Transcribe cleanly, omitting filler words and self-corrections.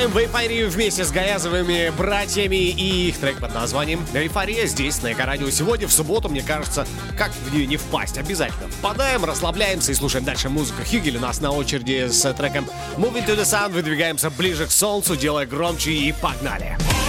слушаем в эйфорию вместе с Гаязовыми братьями и их трек под названием «Эйфория» здесь на Эко-радио. Сегодня в субботу, мне кажется, как в нее не впасть? Обязательно впадаем, расслабляемся и слушаем дальше музыку. Хюгель у нас на очереди с треком «Moving to the Sun». Выдвигаемся ближе к солнцу, делая громче и погнали!